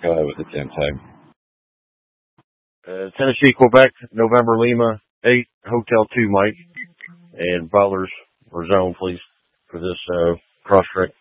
Go ahead with the 10 tag. Tennessee, Quebec, November, Lima, 8, Hotel 2, Mike. And Butler's or zone, please, for this cross-track.